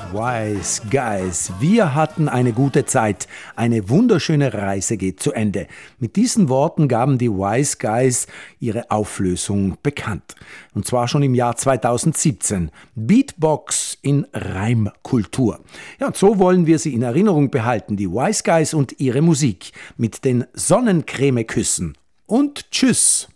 Wise Guys, wir hatten eine gute Zeit. Eine wunderschöne Reise geht zu Ende. Mit diesen Worten gaben die Wise Guys ihre Auflösung bekannt. Und zwar schon im Jahr 2017. Beatbox in Reimkultur. Ja, und so wollen wir sie in Erinnerung behalten, die Wise Guys und ihre Musik. Mit den Sonnencremeküssen. Und tschüss!